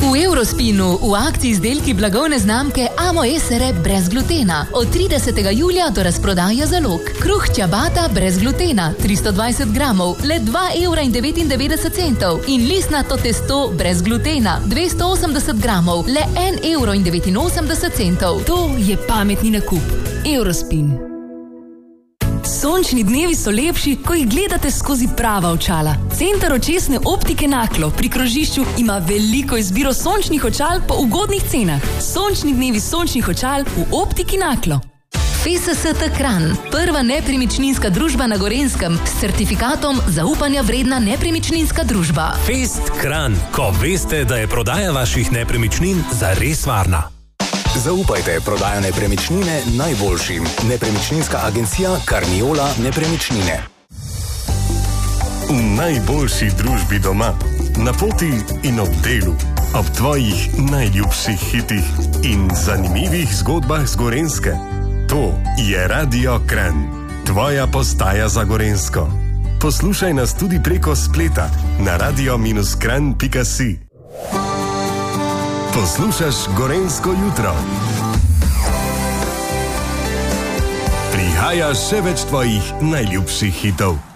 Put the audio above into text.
V Eurospinu v akciji izdelki blagovne znamke Amo Esere brez glutena. Od 30. julija do razprodaja zalog. Kruh ciabatta brez glutena 320 gramov, le 2,99 € in listnato testo brez glutena 280 gramov, le 1,89 €. To je pametni nakup. Eurospin. Sončni dnevi so lepši, ko jih gledate skozi prava očala. Center očesne optike Naklo pri krožišču ima veliko izbiro sončnih očal po ugodnih cenah. Sončni dnevi sončnih očal v optiki Naklo. FSST Kranj, prva nepremičninska družba na Gorenjskem s certifikatom zaupanja vredna nepremičninska družba. Fest Kranj, ko veste, da je prodaja vaših nepremičnin zares varna. Zaupajte prodajo nepremičnine najboljšim. Nepremičninska agencija Carniola Nepremičnine. V najboljši družbi doma, na poti in ob delu, ob tvojih najljubših hitih in zanimivih zgodbah z Gorenjske. To je Radio Kranj, tvoja postaja za Gorenjsko. Poslušaj nas tudi preko spleta na radio-kranj.si. Poslušaš Gorenjsko jutro. Prihaja še več tvojih najljubših hitov.